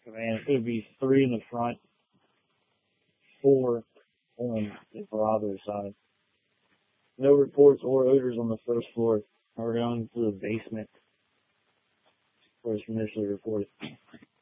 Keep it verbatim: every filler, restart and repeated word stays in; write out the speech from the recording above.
Man, it would be three in the front, four on the Bravo side. No reports or odors on the first floor. We're going to the basement, where it's initially reported.